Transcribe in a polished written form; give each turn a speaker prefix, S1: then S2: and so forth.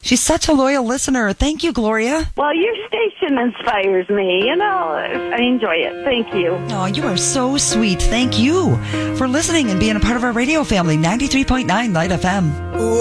S1: She's such a loyal listener. Thank you, Gloria.
S2: Well, your station inspires me. I enjoy it. Thank you.
S1: Oh, you are so sweet. Thank you for listening and being a part of our radio family. 93.9 Light FM.